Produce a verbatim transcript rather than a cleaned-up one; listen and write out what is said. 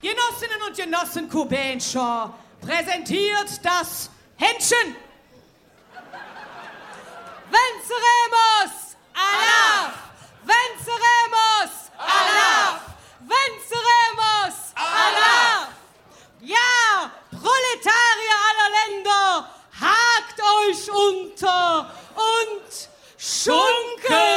Genossinnen und Genossen Kubenscher präsentiert das Händchen. Venceremos! Allah! Venceremos! Allah! Venceremos! Allah! Ja, Proletarier aller Länder, hakt euch unter und schunkelt!